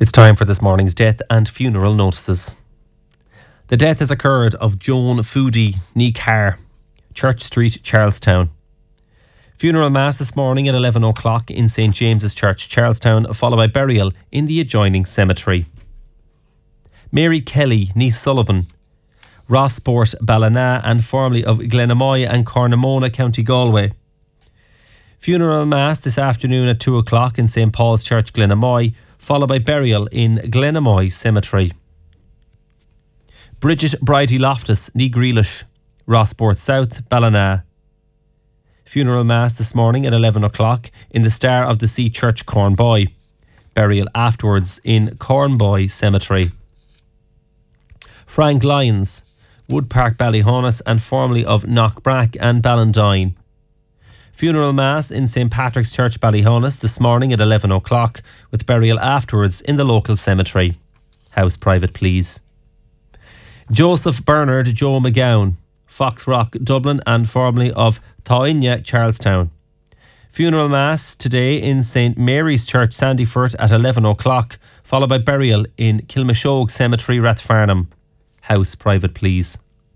It's time for this morning's death and funeral notices. The death has occurred of Joan Foodie ní Carr, Church Street, Charlestown. Funeral mass this morning at 11 o'clock in St James's Church, Charlestown, followed by burial in the adjoining cemetery. Mary Kelly ní Sullivan, Rossport, Ballina and formerly of Glenamoy and Cornamona, County Galway. Funeral mass this afternoon at 2 o'clock in St Paul's Church, Glenamoy, followed by burial in Glenamoy Cemetery. Bridget Bridie Loftus ní Grealish, Rossport South, Ballina. Funeral mass this morning at 11 o'clock in the Star of the Sea Church, Cornboy. Burial afterwards in Cornboy Cemetery. Frank Lyons, Wood Park, Ballyhonus and formerly of Knockbrack and Ballantyne. Funeral mass in St Patrick's Church, Ballyhonus this morning at 11 o'clock with burial afterwards in the local cemetery. House private, please. Joseph Bernard Joe McGowan, Foxrock, Dublin and formerly of Taoinia, Charlestown. Funeral mass today in St Mary's Church, Sandyford at 11 o'clock, followed by burial in Kilmashogue Cemetery, Rathfarnham. House private, please.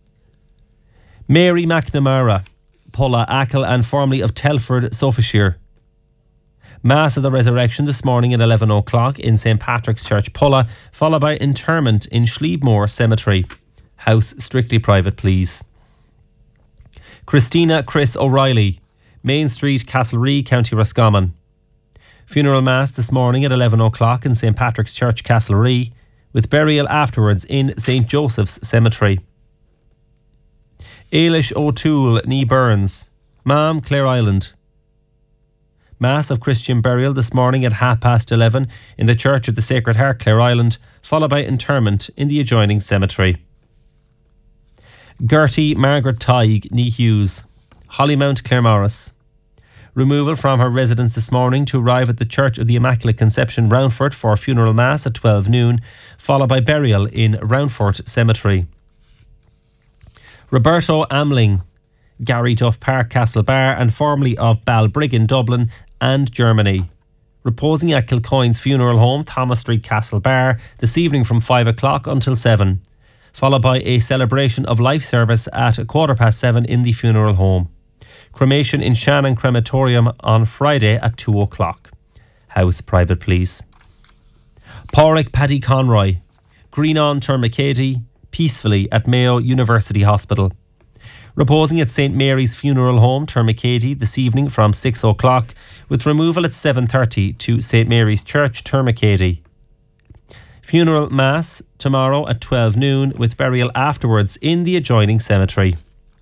Mary McNamara, Pulla Ackle and formerly of Telford, Suffolkshire. Mass of the Resurrection this morning at 11 o'clock in St Patrick's Church, Pulla, followed by interment in Schliebmore Cemetery. House strictly private, please. Christina Chris O'Reilly, Main Street, Castlerea, County Roscommon. Funeral mass this morning at 11 o'clock in St Patrick's Church, Castlerea, with burial afterwards in St Joseph's Cemetery. Ailish O'Toole ní Burns, Mam, Clare Island. Mass of Christian burial this morning at 11:30 in the Church of the Sacred Heart, Clare Island, followed by interment in the adjoining cemetery. Gertie Margaret Tighe ní Hughes, Hollymount, Claremorris. Removal from her residence this morning to arrive at the Church of the Immaculate Conception, Roundford, for funeral mass at 12 noon, followed by burial in Roundford Cemetery. Roberto Amling, Gary Duff Park, Castlebar and formerly of Balbriggan, Dublin and Germany. Reposing at Kilcoyne's Funeral Home, Thomas Street, Castlebar, this evening from 5 o'clock until 7, followed by a celebration of life service at 7:15 in the funeral home. Cremation in Shannon Crematorium on Friday at 2 o'clock. House private, please. Pádraig Paddy Conroy, Greenon Termacady, peacefully at Mayo University Hospital. Reposing at St Mary's Funeral Home, Termacady, this evening from 6 o'clock, with removal at 7:30 to St Mary's Church, Termacady. Funeral mass tomorrow at 12 noon, with burial afterwards in the adjoining cemetery.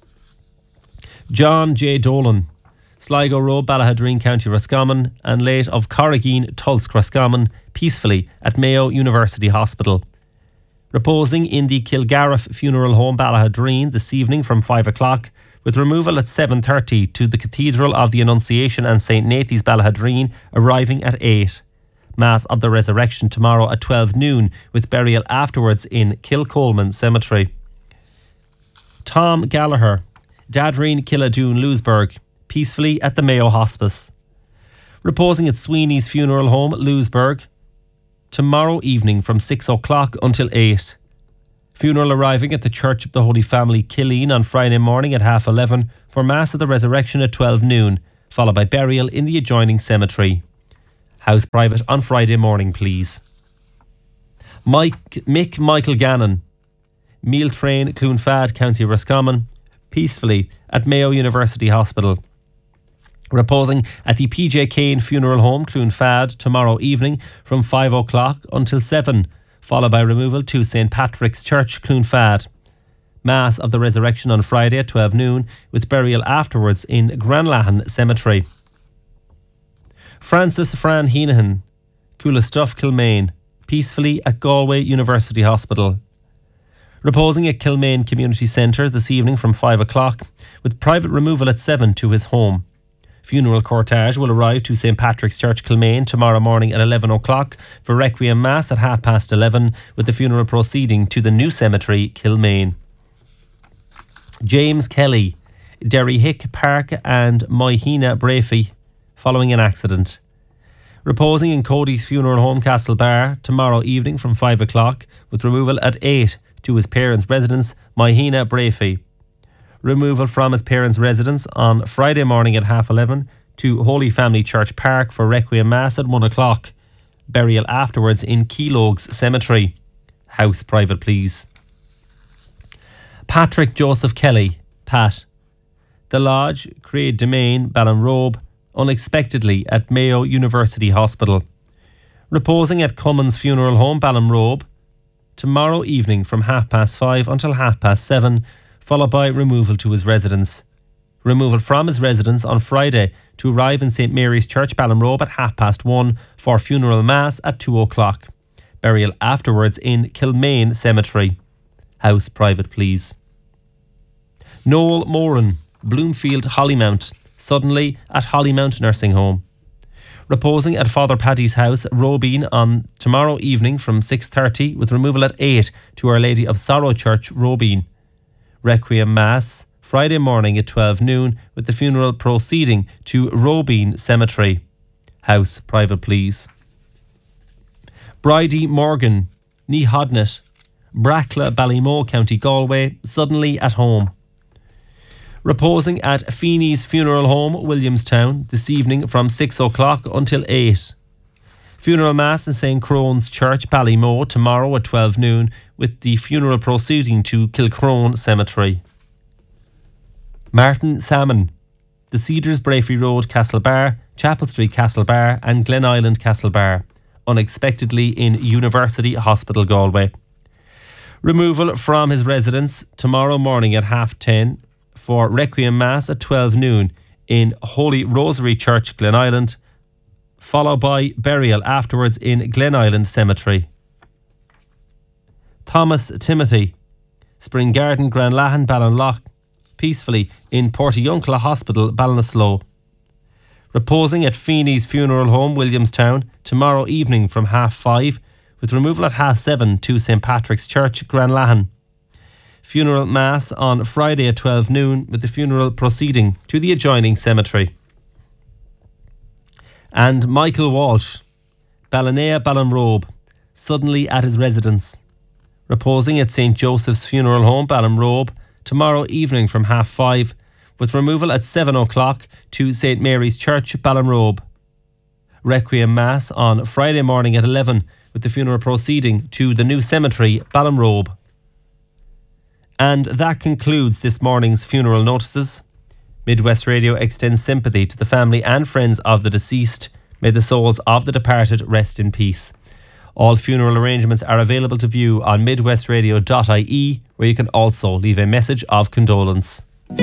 John J. Dolan, Sligo Road, Ballahadreen, County Roscommon, and late of Corrigeen, Tulsk, Roscommon, peacefully at Mayo University Hospital. Reposing in the Kilgariff Funeral Home, Ballahadreen, this evening from 5 o'clock, with removal at 7:30 to the Cathedral of the Annunciation and St Nathy's, Ballahadreen, arriving at 8. Mass of the Resurrection tomorrow at 12 noon, with burial afterwards in Kilcolman Cemetery. Tom Gallagher, Dadreen, Killadoon, Lewisburg, peacefully at the Mayo Hospice. Reposing at Sweeney's Funeral Home, Lewisburg, tomorrow evening from 6 o'clock until 8. Funeral arriving at the Church of the Holy Family, Killeen, on Friday morning at 11:30 for Mass of the Resurrection at 12 noon, followed by burial in the adjoining cemetery. House private on Friday morning, please. Mick Michael Gannon, Meal Train, Cloonfad, County Roscommon, peacefully at Mayo University Hospital. Reposing at the PJ Kane Funeral Home, Cloonfad, tomorrow evening from 5 o'clock until 7, followed by removal to St Patrick's Church, Cloonfad. Mass of the Resurrection on Friday at 12 noon, with burial afterwards in Granlahan Cemetery. Francis Fran Heenahan, Coolastuff, Kilmaine, peacefully at Galway University Hospital. Reposing at Kilmaine Community Centre this evening from 5 o'clock, with private removal at 7 to his home. Funeral cortege will arrive to St Patrick's Church, Kilmaine, tomorrow morning at 11 o'clock for Requiem Mass at 11:30, with the funeral proceeding to the new cemetery, Kilmaine. James Kelly, Derry Hick Park and Moyhina Brafey, following an accident. Reposing in Cody's funeral home, Castlebar, tomorrow evening from 5 o'clock, with removal at 8 to his parents' residence, Maihina Brafey. Removal from his parents' residence on Friday morning at 11:30 to Holy Family Church Park for Requiem Mass at 1 o'clock. Burial afterwards in Keelogues Cemetery. House private, please. Patrick Joseph Kelly, Pat. The Lodge, Creed Domain, Ballinrobe, unexpectedly at Mayo University Hospital. Reposing at Cummins Funeral Home, Ballinrobe, tomorrow evening from 5:30 until 7:30, followed by removal to his residence. Removal from his residence on Friday to arrive in St Mary's Church, Ballinrobe at 1:30 for funeral mass at 2 o'clock. Burial afterwards in Kilmaine Cemetery. House private, please. Noel Moran, Bloomfield Hollymount, suddenly at Hollymount Nursing Home. Reposing at Father Paddy's house, Robine, on tomorrow evening from 6:30 with removal at 8 to Our Lady of Sorrow Church, Robine. Requiem Mass Friday morning at 12 noon with the funeral proceeding to Robine Cemetery. House private, please. Bridie Morgan, Nehodnet, Brackla, Ballymoe, County Galway, suddenly at home. Reposing at Feeney's Funeral Home, Williamstown, this evening from 6 o'clock until 8. Funeral Mass in St. Crone's Church, Ballymoe, tomorrow at 12 noon, with the funeral proceeding to Kilcrone Cemetery. Martin Salmon, The Cedars, Brafey Road, Castlebar, Chapel Street, Castlebar, and Glen Island, Castlebar, unexpectedly in University Hospital, Galway. Removal from his residence tomorrow morning at 10:30 for Requiem Mass at 12 noon in Holy Rosary Church, Glen Island, followed by burial afterwards in Glen Island Cemetery. Thomas Timothy, Spring Garden, Granlahan, Ballinlough, peacefully in Portiuncula Hospital, Ballinasloe. Reposing at Feeney's Funeral Home, Williamstown, tomorrow evening from 5:30 with removal at 7:30 to St. Patrick's Church, Granlahan. Funeral Mass on Friday at 12 noon with the funeral proceeding to the adjoining cemetery. And Michael Walsh, Ballinea, Ballinrobe, suddenly at his residence. Reposing at St. Joseph's Funeral Home, Ballinrobe, tomorrow evening from 5:30 with removal at 7 o'clock to St. Mary's Church, Ballinrobe. Requiem Mass on Friday morning at 11 with the funeral proceeding to the new cemetery, Ballinrobe. And that concludes this morning's funeral notices. Midwest Radio extends sympathy to the family and friends of the deceased. May the souls of the departed rest in peace. All funeral arrangements are available to view on midwestradio.ie, where you can also leave a message of condolence.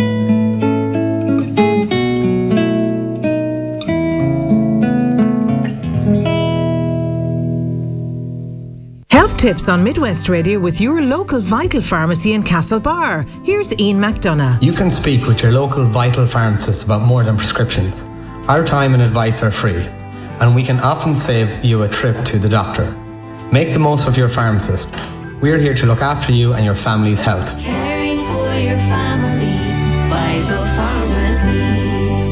Health tips on Midwest Radio with your local Vital Pharmacy in Castlebar. Here's Ian McDonough. You can speak with your local Vital pharmacist about more than prescriptions. Our time and advice are free, and we can often save you a trip to the doctor. Make the most of your pharmacist. We're here to look after you and your family's health. Caring for your family, Vital Pharmacies.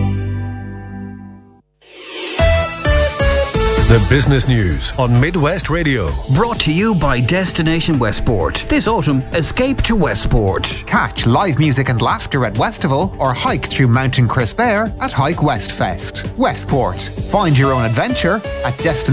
The business news on Midwest Radio. Brought to you by Destination Westport. This autumn, escape to Westport. Catch live music and laughter at Westival or hike through Mountain Crisp Air at Hike West Fest. Westport. Find your own adventure at Destination